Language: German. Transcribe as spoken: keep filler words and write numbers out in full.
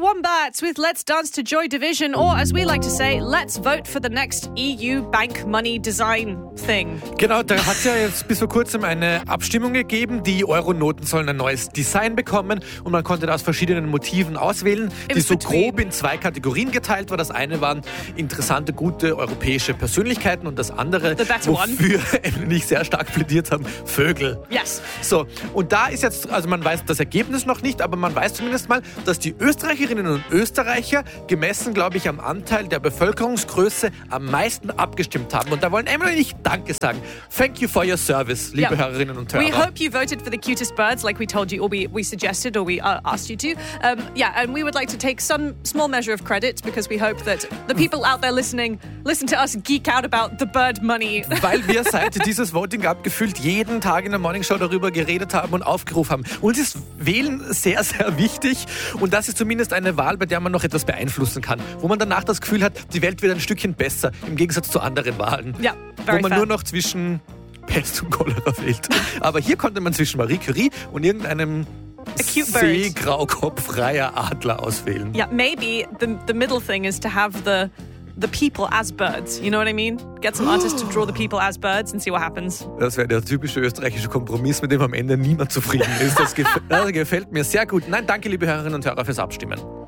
Wombats with Let's Dance to Joy Division, or as we like to say, let's vote for the next E U bank money design thing. Genau, da hat es ja jetzt bis vor kurzem eine Abstimmung gegeben. Die Euronoten sollen ein neues Design bekommen und man konnte da aus verschiedenen Motiven auswählen, die so grob in zwei Kategorien geteilt war. Das eine waren interessante, gute europäische Persönlichkeiten und das andere, wofür Emily nicht sehr stark plädiert haben, Vögel. Yes. So, und da ist jetzt, also man weiß das Ergebnis noch nicht, aber man weiß zumindest mal, dass die Österreicherinnen und Österreicher gemessen, glaube ich, am Anteil der Bevölkerungsgröße am meisten abgestimmt haben. Und da wollen Emily und ich Danke sagen. Thank you for your service, liebe yeah. Hörerinnen und Hörer. We hope you voted for the cutest birds like we told you, or we, we suggested, or we uh, asked you to. Um, yeah, and we would like to take some small measure of credit because we hope that the people out there listening listen to us geek out about the bird money. Weil wir seit dieses Voting gab, gefühlt jeden Tag in der Morning Show darüber geredet haben und aufgerufen haben. Uns ist Wählen sehr, sehr wichtig und das ist zumindest eine Wahl, bei der man noch etwas beeinflussen kann. Wo man danach das Gefühl hat, die Welt wird ein Stückchen besser, im Gegensatz zu anderen Wahlen. Ja, very Wo man fair. nur noch zwischen Pest und Cholera wählt. Aber hier konnte man zwischen Marie Curie und irgendeinem Seegraukopfreier Adler auswählen. Yeah, maybe the, the middle thing is to have the the people as birds. You know what I mean? Get some artists to draw the people as birds and see what happens. Das wäre der typische österreichische Kompromiss, mit dem am Ende niemand zufrieden ist. Das, gef- das gefällt mir sehr gut. Nein, danke, liebe Hörerinnen und Hörer, fürs Abstimmen.